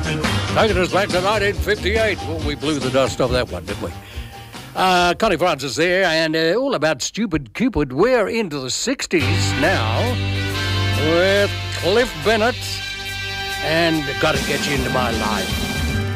Taking us back to 1958 when we blew the dust off that one, didn't we? Connie Francis there, and all about Stupid Cupid. We're into the 60s now with Cliff Bennett and Gotta Get You Into My Life.